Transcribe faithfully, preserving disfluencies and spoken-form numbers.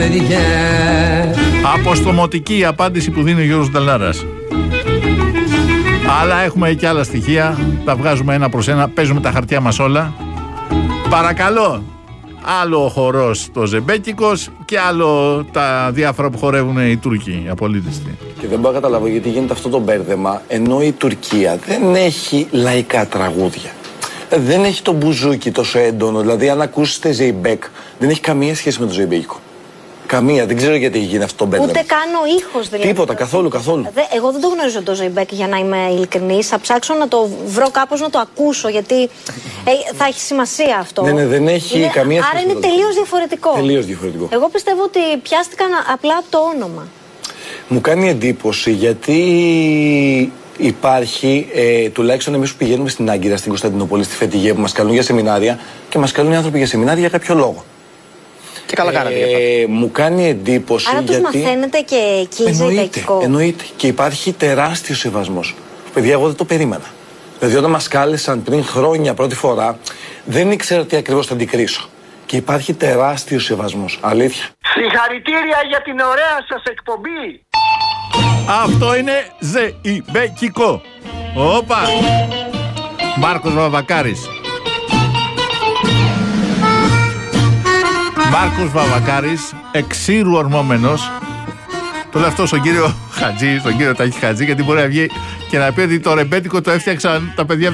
Αποστομωτική η απάντηση που δίνει ο Γιώργος Νταλάρας. Αλλά έχουμε και άλλα στοιχεία. Τα βγάζουμε ένα προς ένα. Παίζουμε τα χαρτιά μας όλα. Παρακαλώ. Άλλο ο χορός το ζεμπέκικος και άλλο τα διάφορα που χορεύουν οι Τούρκοι, οι απολύτιστοι. Και δεν μπορώ να καταλάβω γιατί γίνεται αυτό το μπέρδεμα, ενώ η Τουρκία δεν έχει λαϊκά τραγούδια. Δεν έχει το μπουζούκι τόσο έντονο. Δηλαδή, αν ακούσετε Ζεϊμπέκ, δεν έχει καμία σχέση με το ζεϊμπέκικο. Καμία. Δεν ξέρω γιατί έχει γίνει αυτό το μπέρδεμα. Ούτε καν ο ήχος δηλαδή. Τίποτα, καθόλου, καθόλου. Δε, εγώ δεν το γνωρίζω το Ζεϊμπέκ, για να είμαι ειλικρινής. Θα ψάξω να το βρω κάπως να το ακούσω, γιατί ε, θα έχει σημασία αυτό. Ναι, ναι, δεν έχει είναι, καμία σχέση. Άρα είναι τελείως διαφορετικό. Τελείως διαφορετικό. Εγώ πιστεύω ότι πιάστηκαν απλά από το όνομα. Μου κάνει εντύπωση γιατί υπάρχει, ε, τουλάχιστον εμείς που πηγαίνουμε στην Άγκυρα, στην Κωνσταντινούπολη, στη Φετιγέ, που μας καλούν για σεμινάρια και μας καλούν οι άνθρωποι για σεμινάρια για κάποιο λόγο. Και καλά κάνατε. Ε, μου κάνει εντύπωση. Άρα γιατί... τους μαθαίνετε και εκεί ζεϊμπέκικο. Εννοείται. Και υπάρχει τεράστιο σεβασμός. Παιδιά, εγώ δεν το περίμενα. Δηλαδή, όταν μας κάλεσαν πριν χρόνια πρώτη φορά, δεν ήξερα τι ακριβώς θα αντικρίσω. Και υπάρχει τεράστιο σεβασμός. Αλήθεια. Συγχαρητήρια για την ωραία σας εκπομπή. Αυτό είναι ζεϊμπέκικο. Όπα. Μάρκος Βαβακάρης. Μάρκος Βαβακάρης, εξήρου ορμόμενος. Το λέω αυτό στον κύριο Χατζή, στον κύριο Τάκη Χατζή, γιατί μπορεί να βγει και να πει ότι το ρεμπέτικο το έφτιαξαν τα παιδιά